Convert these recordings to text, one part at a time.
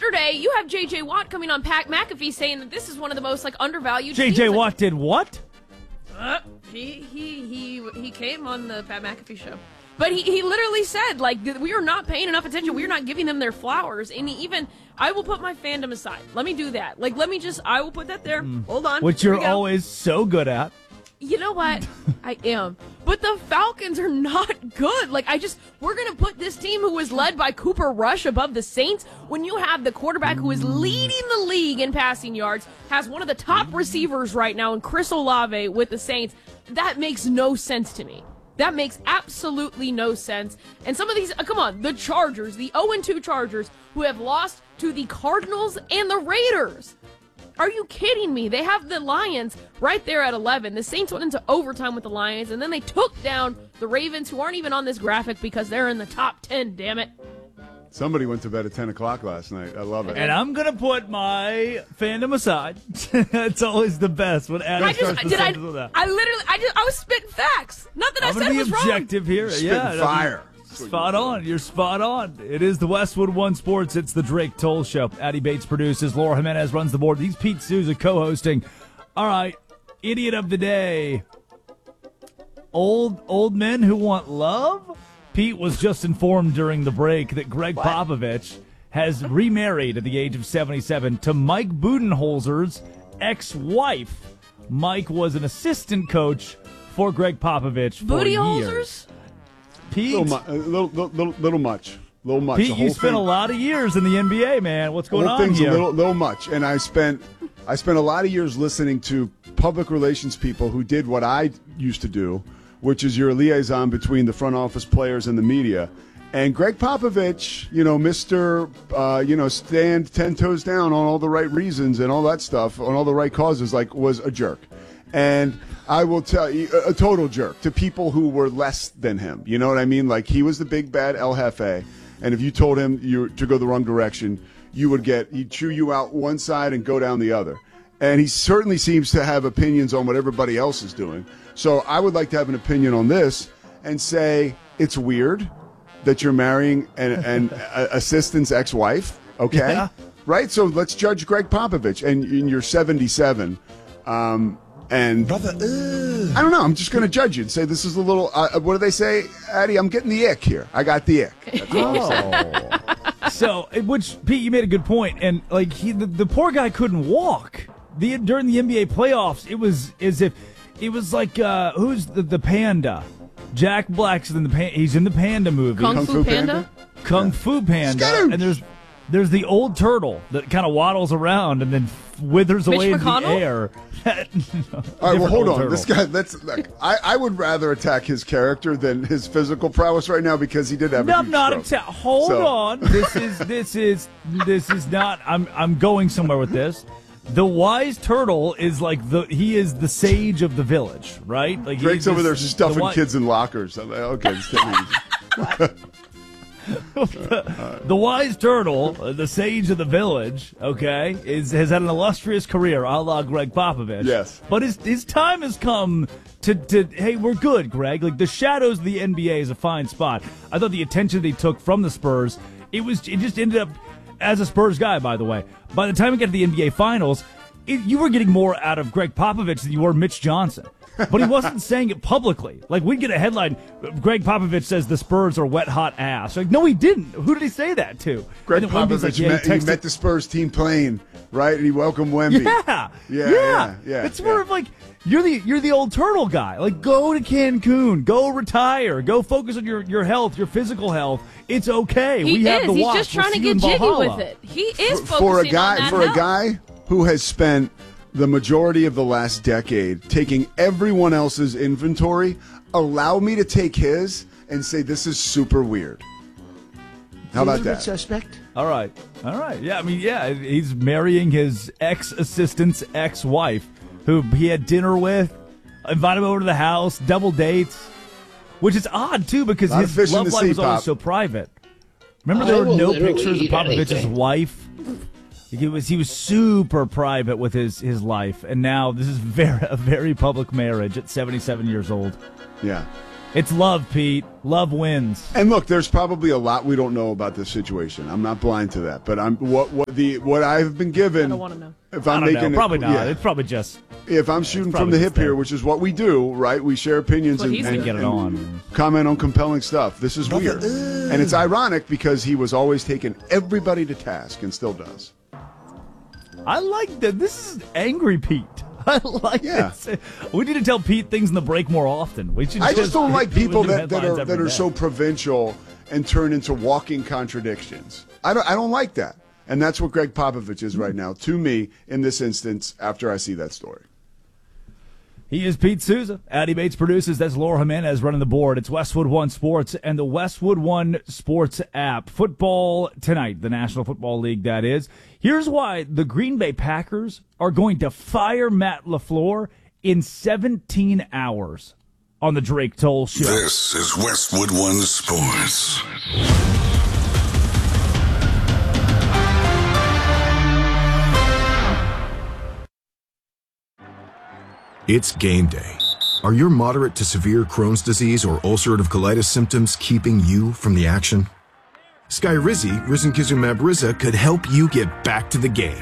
yesterday, you have J.J. Watt coming on Pat McAfee saying that this is one of the most undervalued J.J. teams. Watt did what? He came on the Pat McAfee show. But he literally said, we are not paying enough attention. We are not giving them their flowers. And I will put my fandom aside. Let me do that. I will put that there. Hold on. Which you're always so good at. You know what? I am. But the Falcons are not good. We're going to put this team who is led by Cooper Rush above the Saints when you have the quarterback who is leading the league in passing yards, has one of the top receivers right now in Chris Olave with the Saints. That makes no sense to me. That makes absolutely no sense. And some of these, come on, the Chargers, the 0-2 Chargers, who have lost to the Cardinals and the Raiders. Are you kidding me? They have the Lions right there at 11. The Saints went into overtime with the Lions, and then they took down the Ravens, who aren't even on this graphic because they're in the top 10, damn it. Somebody went to bed at 10 o'clock last night. I love it. And I'm going to put my fandom aside. It's always the best when Adam starts the sentence with that. I was spitting facts. Not that I said it was wrong. I'm going to be objective here. Spitting fire. Spot on. You're spot on. It is the Westwood One Sports. It's the Drake Toll Show. Addie Bates produces. Laura Jimenez runs the board. These Pete Souza co-hosting. All right. Idiot of the day. Old men who want love? Pete was just informed during the break that Greg Popovich has remarried at the age of 77 to Mike Budenholzer's ex-wife. Mike was an assistant coach for Greg Popovich for years. Pete, little much. Pete, you spent a lot of years in the NBA, man. What's going on here? A little much, and I spent a lot of years listening to public relations people who did what I used to do, which is your liaison between the front office players and the media. And Greg Popovich, Mr. Stand 10 toes down on all the right reasons and all that stuff, on all the right causes, was a jerk. And I will tell you, a total jerk to people who were less than him. You know what I mean? He was the big bad El Jefe. And if you told him to go the wrong direction, he'd chew you out one side and go down the other. And he certainly seems to have opinions on what everybody else is doing. So I would like to have an opinion on this and say it's weird that you're marrying an assistant's ex-wife, okay? Yeah. Right? So let's judge Greg Popovich. And you're 77. And brother, I don't know. I'm just going to judge you and say this is a little. What do they say, Addie? I'm getting the ick here. I got the ick. That's all I'm saying. So, which Pete, you made a good point, and the poor guy couldn't walk. During the NBA playoffs, it was as if it was who's the panda? Jack Black's in he's in the Panda movie. Kung Fu Panda. Kung Fu Panda, and there's the old turtle that kind of waddles around and then withers away in the air. All right, well, hold on. Turtle. This guy, I would rather attack his character than his physical prowess right now because he did have a huge stroke. Hold on. This is not. I'm going somewhere with this. The wise turtle is he is the sage of the village, right? Greg's over there stuffing kids in lockers. I'm like, okay, the wise turtle, the sage of the village, okay, has had an illustrious career, a la Greg Popovich. Yes. But his time has come to hey, we're good, Greg. The shadows of the NBA is a fine spot. I thought the attention that he took from the Spurs, it just ended up, as a Spurs guy, by the way, by the time we got to the NBA Finals, you were getting more out of Greg Popovich than you were Mitch Johnson. But he wasn't saying it publicly. We'd get a headline, Greg Popovich says the Spurs are wet-hot ass. No, he didn't. Who did he say that to? Greg Popovich he met the Spurs team playing, right? And he welcomed Wemby. Yeah. It's more of you're the old turtle guy. Go to Cancun. Go retire. Go focus on your health, your physical health. It's okay. He's just trying to get jiggy with it. He is focusing on that for a guy who has spent the majority of the last decade taking everyone else's inventory, allow me to take his and say this is super weird. How about that? Suspect. All right. Yeah, he's marrying his ex-assistant's ex-wife, who he had dinner with, invited him over to the house, double dates, which is odd, too, because his love life was always so private. Remember there were no pictures of Popovich's wife? He was super private with his life, and now this is a very public marriage at 77 years old. Yeah. It's love, Pete. Love wins. And look, there's probably a lot we don't know about this situation. I'm not blind to that, but what I've been given. I don't want to know. If I'm making probably not. Yeah. It's probably just. If I'm shooting from the hip here, which is what we do, right? We share opinions and get it on. Comment on compelling stuff. This is weird, and it's ironic because he was always taking everybody to task and still does. I like that. This is angry Pete. I like this. We need to tell Pete things in the break more often. I just don't like people that are day. so provincial and turn into walking contradictions. I don't like that. And that's what Greg Popovich is right now, to me, in this instance, after I see that story. He is Pete Souza. Addy Bates produces. That's Laura Jimenez running the board. It's Westwood One Sports and the Westwood One Sports app. Football tonight, the National Football League, that is. Here's why the Green Bay Packers are going to fire Matt LaFleur in 17 hours on the Drake Toll Show. This is Westwood One Sports. It's game day. Are your moderate to severe Crohn's disease or ulcerative colitis symptoms keeping you from the action? Skyrizi, risankizumab Riza, could help you get back to the game.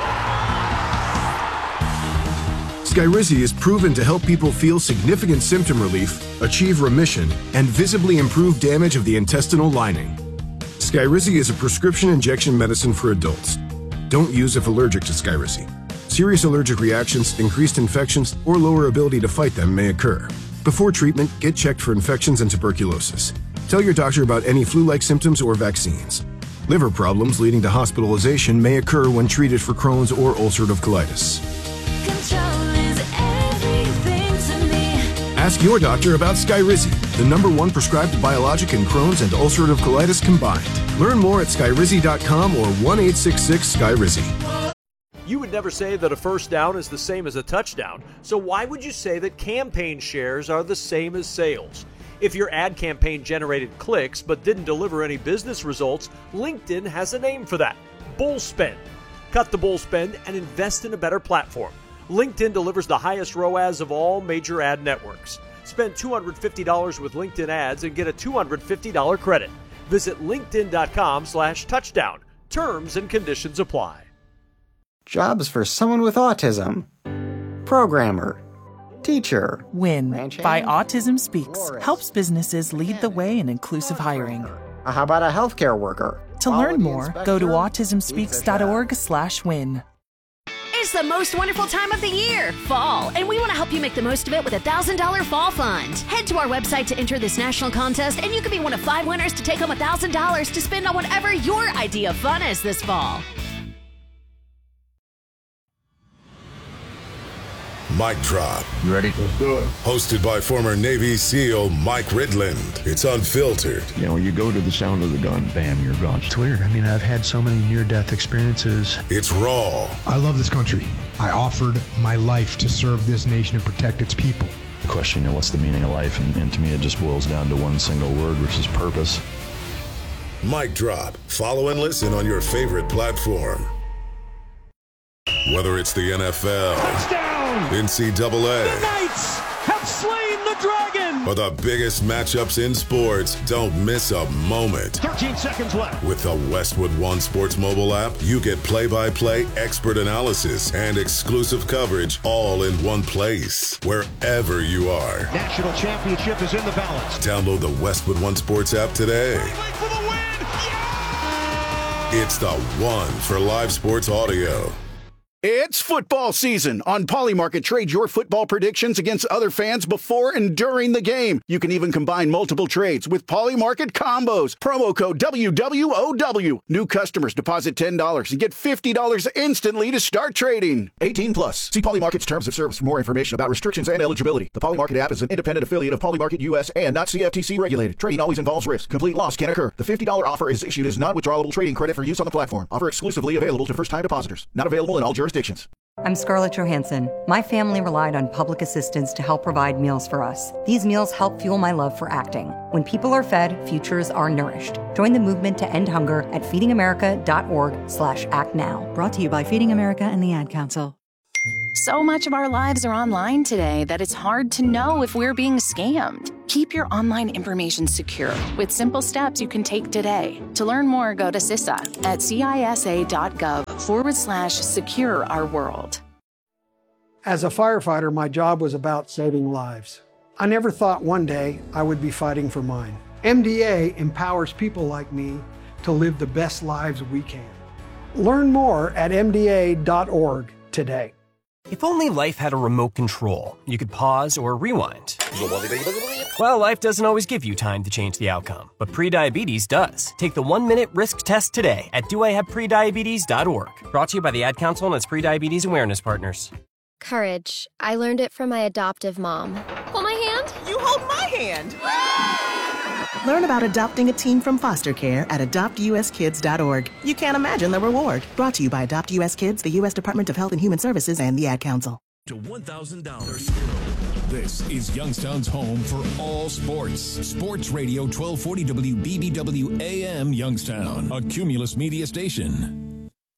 Skyrizi is proven to help people feel significant symptom relief, achieve remission, and visibly improve damage of the intestinal lining. Skyrizi is a prescription injection medicine for adults. Don't use if allergic to Skyrizi. Serious allergic reactions, increased infections, or lower ability to fight them may occur. Before treatment, get checked for infections and tuberculosis. Tell your doctor about any flu-like symptoms or vaccines. Liver problems leading to hospitalization may occur when treated for Crohn's or ulcerative colitis. Control is everything to me. Ask your doctor about Skyrizi, the #1 prescribed biologic in Crohn's and ulcerative colitis combined. Learn more at skyrizi.com or 1-866-SKYRIZI. You would never say that a first down is the same as a touchdown, so why would you say that campaign shares are the same as sales? If your ad campaign generated clicks but didn't deliver any business results, LinkedIn has a name for that: bull spend. Cut the bull spend and invest in a better platform. LinkedIn delivers the highest ROAS of all major ad networks. Spend $250 with LinkedIn ads and get a $250 credit. Visit linkedin.com/touchdown. Terms and conditions apply. Jobs for someone with autism. Programmer. Teacher. WIN Ranch by hand. Autism Speaks Florist. helps businesses lead the way in inclusive hiring. How about a healthcare worker? To learn Quality more, go to inspector? autismspeaks.org/win. It's the most wonderful time of the year, fall, and we want to help you make the most of it with a $1,000 fall fund. Head to our website to enter this national contest, and you could be one of 5 winners to take home $1,000 to spend on whatever your idea of fun is this fall. Mic Drop. You ready? Let's do it. Hosted by former Navy SEAL Mike Ridland. It's unfiltered. You know, you go to the sound of the gun, bam, you're gone. It's weird. I mean, I've had so many near-death experiences. It's raw. I love this country. I offered my life to serve this nation and protect its people. The question, you know, what's the meaning of life? And to me, it just boils down to one single word, which is purpose. Mic Drop. Follow and listen on your favorite platform. Whether it's the NFL, NCAA, The Knights have slain the dragon! or the biggest matchups in sports, don't miss a moment. 13 seconds left. With the Westwood One Sports mobile app, you get play-by-play, expert analysis, and exclusive coverage all in one place, wherever you are. National championship is in the balance. Download the Westwood One Sports app today. For the win! Yeah! It's the one for live sports audio. It's football season. On Polymarket, trade your football predictions against other fans before and during the game. You can even combine multiple trades with Polymarket combos. Promo code WWOW. New customers deposit $10 and get $50 instantly to start trading. 18 plus. See Polymarket's terms of service for more information about restrictions and eligibility. The Polymarket app is an independent affiliate of Polymarket US and not CFTC regulated. Trading always involves risk. Complete loss can occur. The $50 offer is issued as non-withdrawable trading credit for use on the platform. Offer exclusively available to first-time depositors. Not available in all jurisdictions. I'm Scarlett Johansson. My family relied on public assistance to help provide meals for us. These meals help fuel my love for acting. When people are fed, futures are nourished. Join the movement to end hunger at feedingamerica.org/actnow. Brought to you by Feeding America and the Ad Council. So much of our lives are online today that it's hard to know if we're being scammed. Keep your online information secure with simple steps you can take today. To learn more, go to CISA at CISA.gov/secure our world. As a firefighter, my job was about saving lives. I never thought one day I would be fighting for mine. MDA empowers people like me to live the best lives we can. Learn more at MDA.org today. If only life had a remote control, you could pause or rewind. Well, life doesn't always give you time to change the outcome, but prediabetes does. Take the 1-minute risk test today at doihaveprediabetes.org. Brought to you by the Ad Council and its prediabetes awareness partners. Courage. I learned it from my adoptive mom. Hold my hand. You hold my hand. Learn about adopting a teen from foster care at adoptuskids.org. You can't imagine the reward. Brought to you by Adopt US Kids, the U.S. Department of Health and Human Services, and the Ad Council. To $1,000. This is Youngstown's home for all sports. Sports Radio 1240 WBBW AM Youngstown, a Cumulus media station.